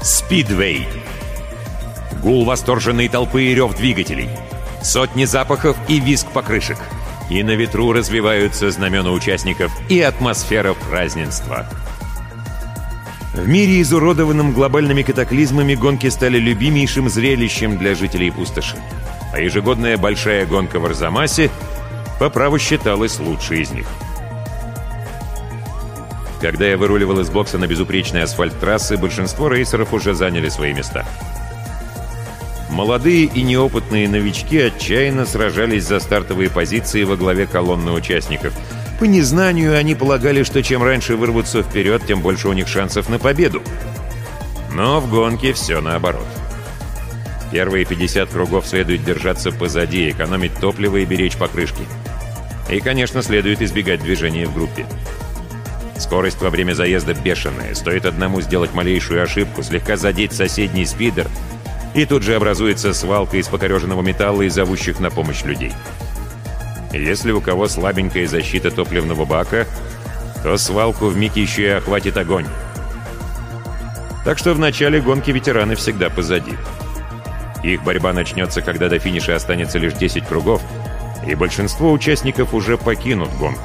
Спидвей. Гул восторженной толпы и рев двигателей. Сотни запахов и визг покрышек. И на ветру развиваются знамена участников и атмосфера празднества. В мире, изуродованном глобальными катаклизмами, гонки стали любимейшим зрелищем для жителей пустоши. А ежегодная большая гонка в Арзамасе по праву считалась лучшей из них. Когда я выруливал из бокса на безупречный асфальт трассы, большинство рейсеров уже заняли свои места. Молодые и неопытные новички отчаянно сражались за стартовые позиции во главе колонны участников. По незнанию они полагали, что чем раньше вырвутся вперед, тем больше у них шансов на победу. Но в гонке все наоборот. Первые 50 кругов следует держаться позади, экономить топливо и беречь покрышки. И, конечно, следует избегать движения в группе. Скорость во время заезда бешеная. Стоит одному сделать малейшую ошибку, слегка задеть соседний спидер, и тут же образуется свалка из покореженного металла и зовущих на помощь людей. Если у кого слабенькая защита топливного бака, то свалку вмиг еще и охватит огонь. Так что в начале гонки ветераны всегда позади. Их борьба начнется, когда до финиша останется лишь 10 кругов, и большинство участников уже покинут гонку.